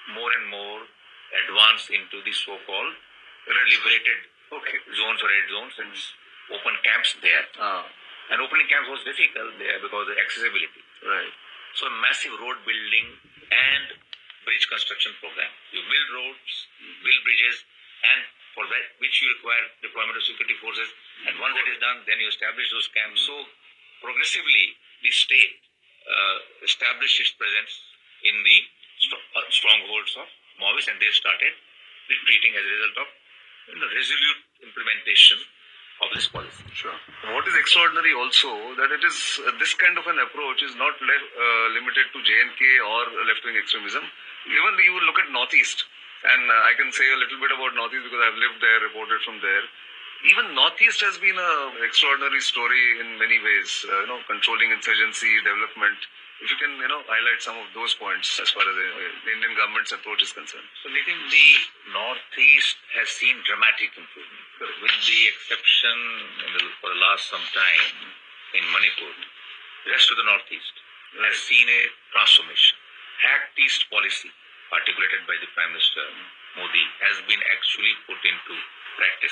more and more advance into the so-called liberated zones or red zones and open camps there. And opening camps was difficult there because of the accessibility. Right. So massive road building and bridge construction program. You build roads, build bridges, and for that which you require deployment of security forces. And once that is done, then you establish those camps. So progressively, the state established its presence in the strongholds of Maoists, and they started retreating as a result of resolute implementation of this policy. Sure. What is extraordinary also that it is this kind of an approach is not limited to J&K or left-wing extremism. Even you will look at Northeast, and I can say a little bit about Northeast because I've lived there, reported from there. Even Northeast has been an extraordinary story in many ways. Controlling insurgency, development. If you can, highlight some of those points as far as the Indian government's approach is concerned. So, Nitin, the Northeast has seen dramatic improvement. With the exception for the last some time in Manipur, the rest of the Northeast has seen a transformation. Act East policy, articulated by the Prime Minister Modi, has been actually put into practice.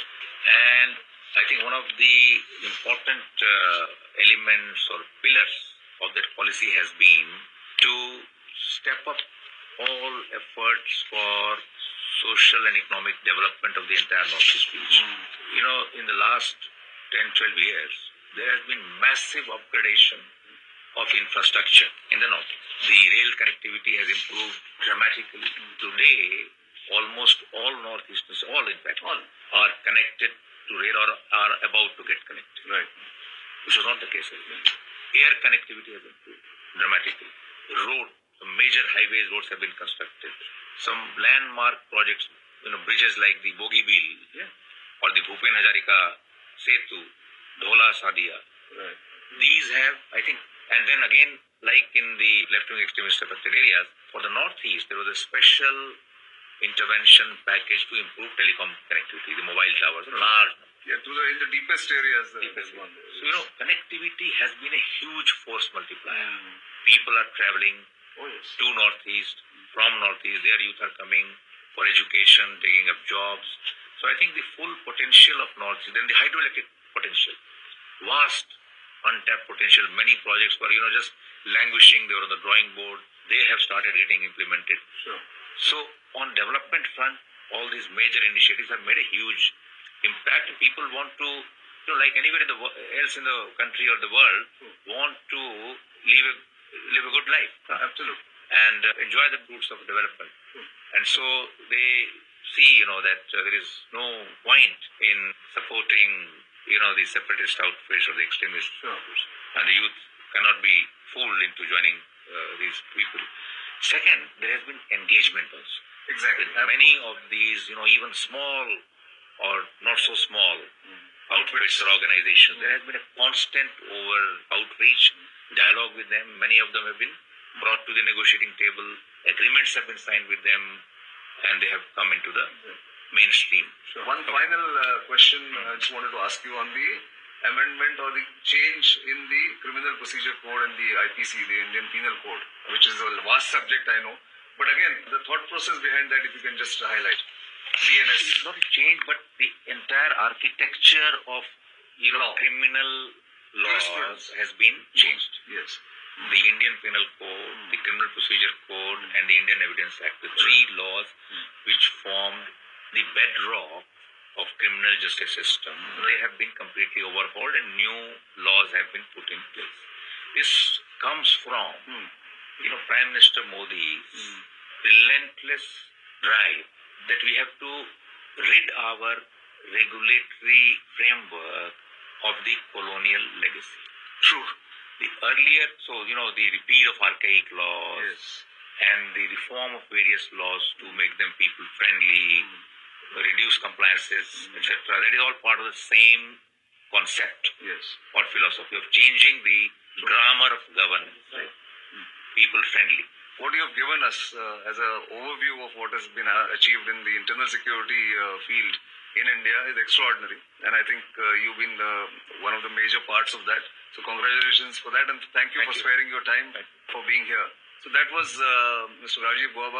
And I think one of the important elements or pillars of that policy has been to step up all efforts for social and economic development of the entire Northeast region. In the last 10-12 years, there has been massive upgradation of infrastructure in the Northeast. The rail connectivity has improved dramatically. Today, almost all Northeasterners, all are connected to rail or are about to get connected. Right. Which was not the case earlier. Air connectivity has improved dramatically. Major highways, roads have been constructed. Some landmark projects, bridges like the Bogeybill or the Bhupen Hazarika Setu, Dhola Sadia. Right. These have, I think, and then again, like in the left-wing extremist affected areas, for the Northeast, there was a special intervention package to improve telecom connectivity, the mobile towers, large. Yeah, in the deepest areas. So, connectivity has been a huge force multiplier. People are traveling to Northeast, from Northeast, their youth are coming for education, taking up jobs. So I think the full potential of Northeast, then the hydroelectric potential, vast untapped potential. Many projects were, just languishing, they were on the drawing board. They have started getting implemented. Sure. So on development front, all these major initiatives have made a huge impact. People want to, like anywhere else in the country or the world, want to live a good life. Absolutely. And enjoy the fruits of development. And so they see, that there is no point in supporting, the separatist outfits or the extremist groups. And the youth cannot be fooled into joining these people. Second, there has been engagement also. Exactly. Many of these, even small or not so small outfits or organizations, there has been a constant outreach, dialogue with them. Many of them have been brought to the negotiating table. Agreements have been signed with them, and they have come into the mainstream. So one final question I just wanted to ask you on the amendment or the change in the Criminal Procedure Code and the IPC, the Indian Penal Code, which is a vast subject, I know. But again, the thought process behind that, if you can just highlight. BNS. It's not a change, but the entire architecture of criminal laws has been changed. Yes. The Indian Penal Code, the Criminal Procedure Code, and the Indian Evidence Act, the three laws which formed the bedrock of criminal justice system, they have been completely overhauled and new laws have been put in place. This comes from, Prime Minister Modi's relentless drive that we have to rid our regulatory framework of the colonial legacy. True. The earlier, the repeal of archaic laws and the reform of various laws to make them people-friendly, reduce compliances, etc. That is all part of the same concept or philosophy of changing the grammar of governance, people-friendly. What you have given us as an overview of what has been achieved in the internal security field in India is extraordinary. And I think you've been one of the major parts of that. So congratulations for that, and thank you for sparing your time for being here. So that was Mr. Rajiv Gauba.